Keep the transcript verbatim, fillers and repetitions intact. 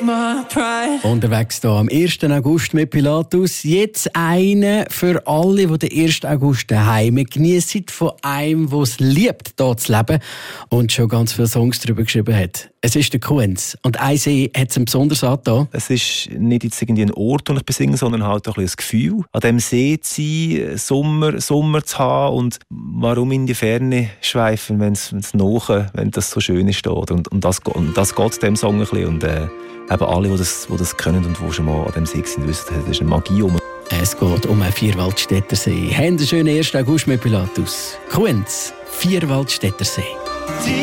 my pride. Unterwegs hier am ersten August mit Pilatus. Jetzt eine für alle, die den ersten August daheim geniessen, von einem, der es liebt, hier zu leben und schon ganz viele Songs darüber geschrieben hat. Es ist der Kunz. Und ein See hat es ihm besonders angetan. Es ist nicht jetzt irgendwie ein Ort, den ich besinge, sondern halt auch ein bisschen das Gefühl, an diesem See zu sein, Sommer, Sommer zu haben und warum in die Ferne schweifen, wenn es nahe, wenn das so schön ist. Und, und das, und das geht dem Song ein bisschen. Und äh, eben alle, die das, die das können und die schon mal an diesem See sind, wissen, das ist eine Magie um. Es geht um einen Vierwaldstätter See. Haben einen schönen ersten August mit Pilatus. Kunz, Vierwaldstätter See.